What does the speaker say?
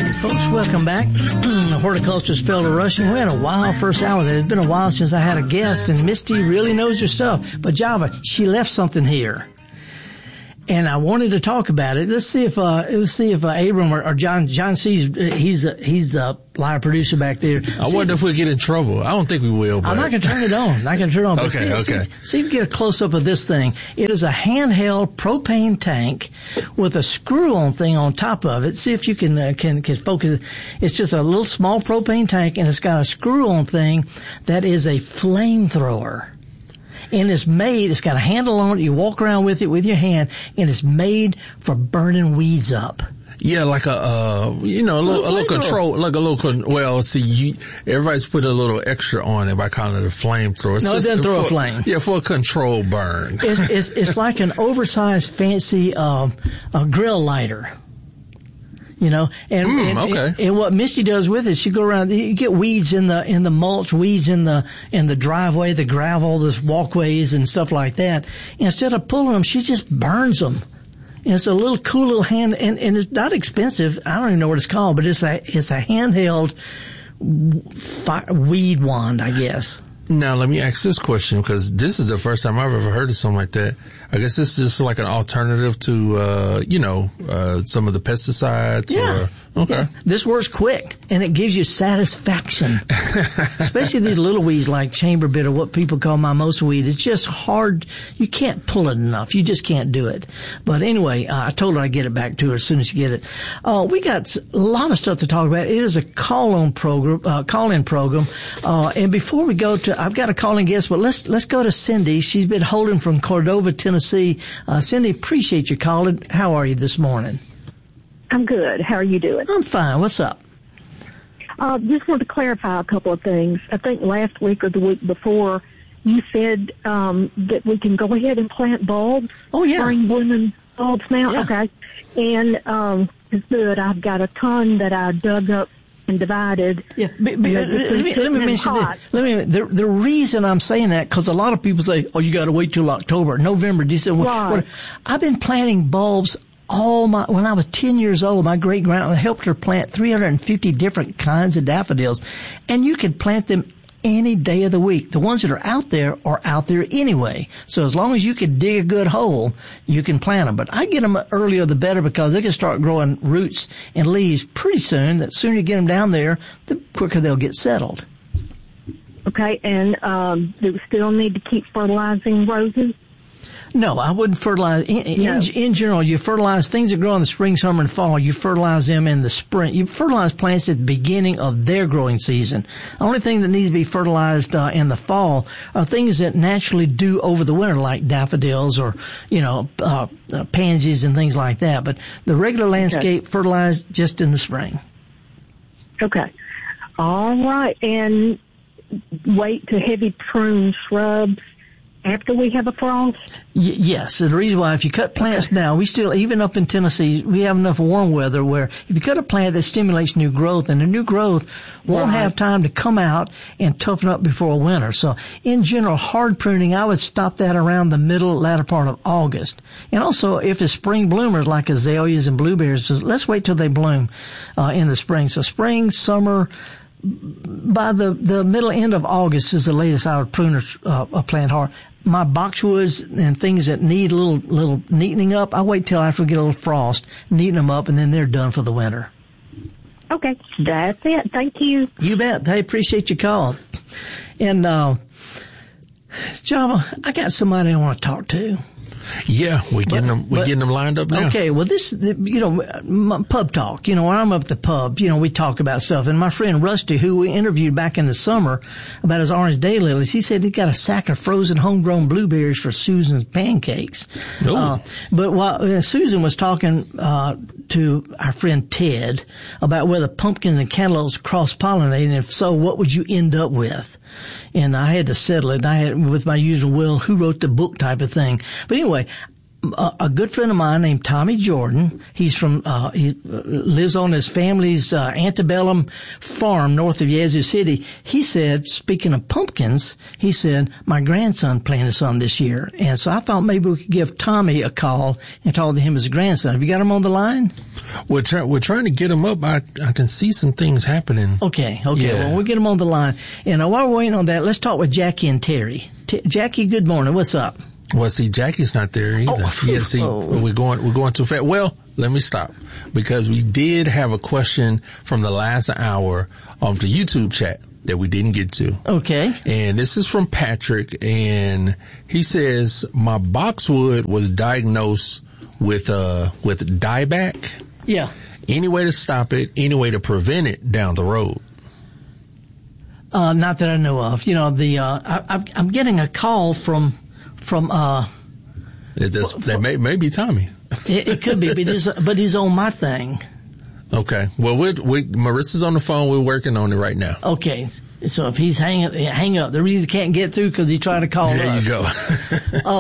Folks, welcome back. Horticulture Spelled a Rushing. We had a wild first hour there. It's been a while since I had a guest, and Misty really knows her stuff. But Java, she left something here. And I wanted to talk about it. Let's see if Abram or John sees, he's the live producer back there. I wonder if we'll get in trouble. I don't think we will, but. I'm not going to turn it on. But okay. See if you get a close up of this thing. It is a handheld propane tank with a screw-on thing on top of it. See if you can focus. It's just a little small propane tank, and it's got a screw-on thing that is a flamethrower. And it's got a handle on it. You walk around with it with your hand, and it's made for burning weeds up. Yeah, like a little control, everybody's put a little extra on it by calling it a flamethrower. No, it doesn't throw a flame. Yeah, for a control burn. It's like an oversized fancy, grill lighter. And what Misty does with it, she go around, you get weeds in the mulch, weeds in the driveway, the gravel, the walkways and stuff like that. Instead of pulling them, she just burns them. And it's a little cool little hand, and it's not expensive. I don't even know what it's called, but it's a handheld weed wand, I guess. Now, let me ask this question, because this is the first time I've ever heard of something like that. I guess this is just like an alternative to, some of the pesticides. Yeah. Okay. Yeah. This works quick, and it gives you satisfaction. Especially these little weeds like chamber bit or what people call mimosa weed. It's just hard. You can't pull it enough. You just can't do it. But anyway, I told her I'd get it back to her as soon as you get it. We got a lot of stuff to talk about. It is a call-in program. And before we go to, I've got a calling guest, but let's go to Cindy. She's been holding from Cordova, Tennessee. Cindy, appreciate your calling. How are you this morning? I'm good. How are you doing? I'm fine. What's up? Just want to clarify a couple of things. I think last week or the week before, you said that we can go ahead and plant bulbs. Oh, yeah. Spring blooming bulbs now? Yeah. Okay. And it's good. I've got a ton that I dug up and divided. Yeah, let me mention this. The reason I'm saying that, because a lot of people say, oh, you got to wait till October, November, December. Right. I've been planting bulbs when I was 10 years old. My great-grandmother helped her plant 350 different kinds of daffodils, and you could plant them any day of the week. The ones that are out there anyway. So as long as you can dig a good hole, you can plant them. But I get them earlier the better, because they can start growing roots and leaves pretty soon. The sooner you get them down there, the quicker they'll get settled. Okay, and do we still need to keep fertilizing roses? No, I wouldn't fertilize. In general, you fertilize things that grow in the spring, summer, and fall. You fertilize them in the spring. You fertilize plants at the beginning of their growing season. The only thing that needs to be fertilized in the fall are things that naturally do over the winter, like daffodils or pansies and things like that. But the regular landscape fertilized just in the spring. Okay. All right. And wait to heavy prune shrubs after we have a frost? Yes. And the reason why, if you cut plants now, we still, even up in Tennessee, we have enough warm weather where if you cut a plant that stimulates new growth, and the new growth won't have time to come out and toughen up before winter. So in general, hard pruning, I would stop that around the latter part of August. And also, if it's spring bloomers like azaleas and blueberries, let's wait till they bloom in the spring. So spring, summer, by the middle end of August is the latest I would prune a plant hard. My boxwoods and things that need a little neatening up, I wait till after we get a little frost, neaten them up, and then they're done for the winter. Okay, that's it. Thank you. You bet. I appreciate your call. And Java, I got somebody I want to talk to. Yeah, we're getting them lined up now. Okay, well, this, pub talk, when I'm up at the pub, we talk about stuff. And my friend Rusty, who we interviewed back in the summer about his orange daylilies, he said he got a sack of frozen homegrown blueberries for Susan's pancakes. But while Susan was talking to our friend Ted about whether pumpkins and cantaloupes cross-pollinate, and if so, what would you end up with? And I had to settle it. I had, with my usual, who wrote the book type of thing. But anyway, a good friend of mine named Tommy Jordan. He's from, he lives on his family's antebellum farm north of Yazoo City. He said, speaking of pumpkins, he said, my grandson planted some this year. And so I thought maybe we could give Tommy a call and talk to him as a grandson. Have you got him on the line? We're trying to get him up. I can see some things happening. Okay. Yeah. Well, we'll get him on the line. And while we're waiting on that, let's talk with Jackie and Terry. Jackie, good morning. What's up? Well, see, Jackie's not there either. We're going too fast. Well, let me stop, because we did have a question from the last hour on the YouTube chat that we didn't get to. Okay. And this is from Patrick, and he says, my boxwood was diagnosed with dieback. Yeah. Any way to stop it? Any way to prevent it down the road? Not that I know of. You know, I'm getting a call from that may be Tommy. It could be, but he's on my thing. Okay. Well, Marissa's on the phone. We're working on it right now. Okay. So if he's hang up, the reason he can't get through because he tried to call us. There you go.